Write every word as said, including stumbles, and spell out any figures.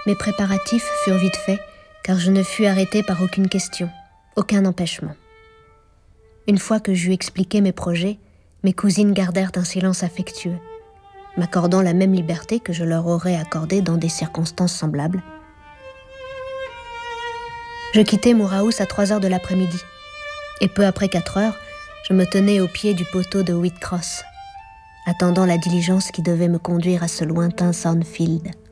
Mes préparatifs furent vite faits, car je ne fus arrêtée par aucune question, aucun empêchement. Une fois que j'eus expliqué mes projets, mes cousines gardèrent un silence affectueux, m'accordant la même liberté que je leur aurais accordée dans des circonstances semblables. Je quittai Moorhouse à trois heures de l'après-midi, et peu après quatre heures, je me tenais au pied du poteau de Whitcross, attendant la diligence qui devait me conduire à ce lointain Thornfield.